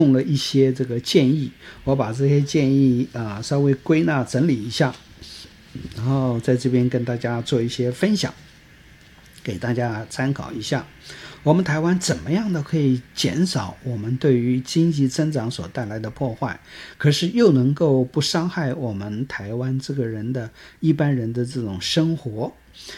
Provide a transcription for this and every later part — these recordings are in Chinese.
供了一些这个建议，我把这些建议稍微归纳整理一下，然后在这边跟大家做一些分享，给大家参考一下。我们台湾怎么样的可以减少我们对于经济增长所带来的破坏，可是又能够不伤害我们台湾这个人的一般人的这种生活？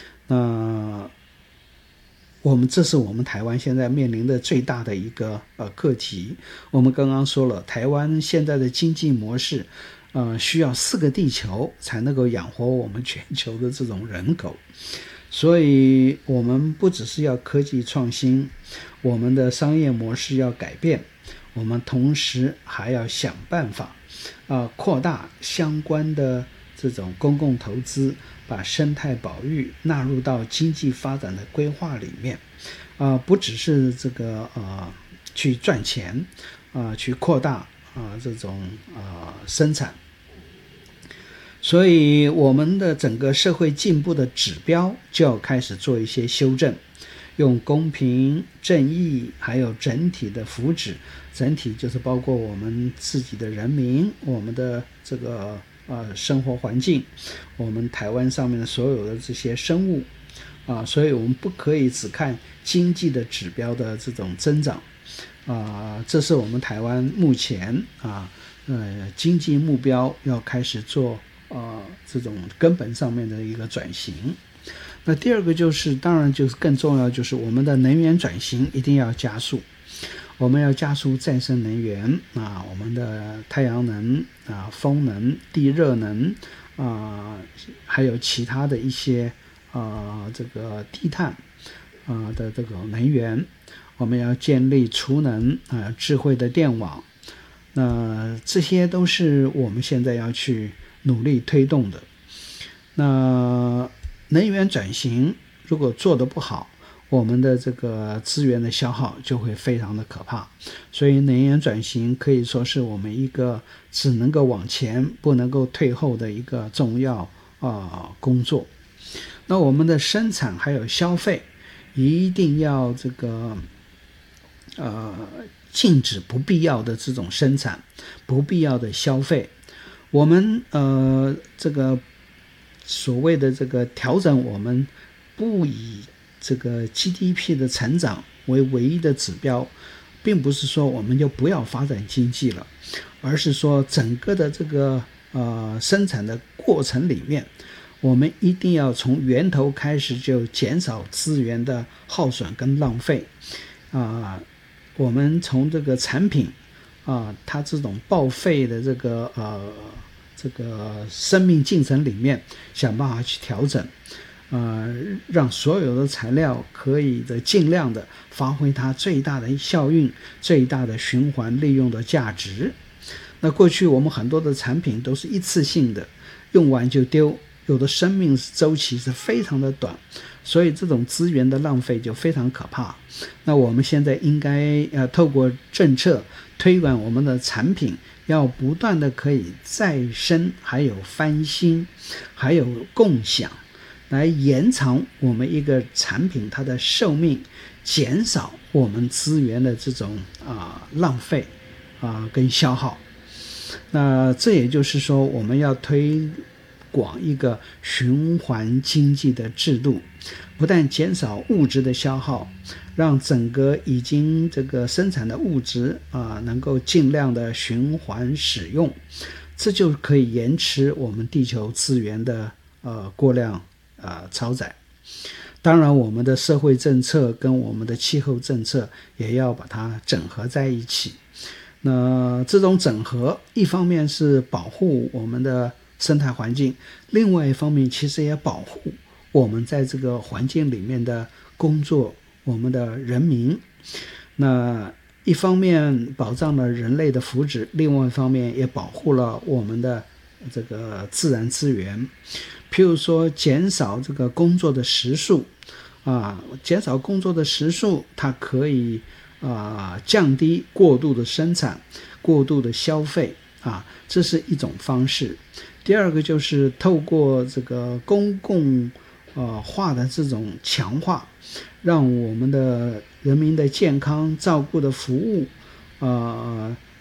这是我们台湾现在面临的最大的一个课题。我们刚刚说了，台湾现在的经济模式需要4个地球才能够养活我们全球的这种人口，所以我们不只是要科技创新，我们的商业模式要改变，我们同时还要想办法扩大相关的这种公共投资，把生态保育纳入到经济发展的规划里面，不只是这个去赚钱，去扩大这种生产。所以我们的整个社会进步的指标就要开始做一些修正，用公平、正义还有整体的福祉，整体就是包括我们自己的人民，我们的这个生活环境，我们台湾上面的所有的这些生物所以我们不可以只看经济的指标的这种增长这是我们台湾目前经济目标要开始做这种根本上面的一个转型。那第二个就是当然就是更重要，就是我们的能源转型一定要加速，我们要加速再生能源我们的太阳能风能、地热能还有其他的一些这个低碳的这个能源，我们要建立储能智慧的电网，那这些都是我们现在要去努力推动的。那能源转型如果做得不好，我们的这个资源的消耗就会非常的可怕，所以能源转型可以说是我们一个只能够往前不能够退后的一个重要工作。那我们的生产还有消费一定要这个禁止不必要的这种生产，不必要的消费。我们这个所谓的这个调整，我们不以这个 GDP 的成长为唯一的指标，并不是说我们就不要发展经济了，而是说整个的这个生产的过程里面，我们一定要从源头开始就减少资源的耗损跟浪费我们从这个产品它这种报废的这个生命进程里面想办法去调整让所有的材料可以的尽量的发挥它最大的效应，最大的循环利用的价值。那过去我们很多的产品都是一次性的，用完就丢，有的生命周期是非常的短，所以这种资源的浪费就非常可怕。那我们现在应该透过政策推广我们的产品，要不断的可以再生，还有翻新，还有共享，来延长我们一个产品它的寿命，减少我们资源的这种浪费跟消耗。那这也就是说我们要推广一个循环经济的制度，不但减少物质的消耗，让整个已经这个生产的物质能够尽量的循环使用，这就可以延迟我们地球资源的过量超载。当然我们的社会政策跟我们的气候政策也要把它整合在一起。那这种整合一方面是保护我们的生态环境，另外一方面其实也保护我们在这个环境里面的工作，我们的人民。那一方面保障了人类的福祉，另外一方面也保护了我们的这个自然资源。譬如说减少这个工作的时数减少工作的时数，它可以降低过度的生产，过度的消费这是一种方式。第二个就是透过这个公共化的这种强化，让我们的人民的健康照顾的服务